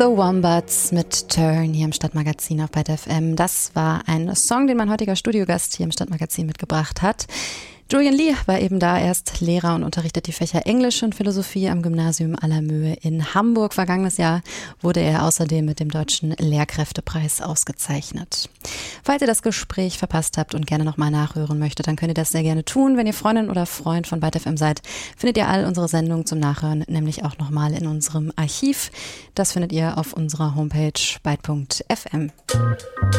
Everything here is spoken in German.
The Wombats mit Turn hier im Stadtmagazin auf Byte FM. Das war ein Song, den mein heutiger Studiogast hier im Stadtmagazin mitgebracht hat. Julian Lee war eben da, er ist Lehrer und unterrichtet die Fächer Englisch und Philosophie am Gymnasium Allermöhe in Hamburg. Vergangenes Jahr wurde er außerdem mit dem Deutschen Lehrkräftepreis ausgezeichnet. Falls ihr das Gespräch verpasst habt und gerne nochmal nachhören möchtet, dann könnt ihr das sehr gerne tun. Wenn ihr Freundin oder Freund von Byte FM seid, findet ihr all unsere Sendungen zum Nachhören nämlich auch nochmal in unserem Archiv. Das findet ihr auf unserer Homepage byte.fm.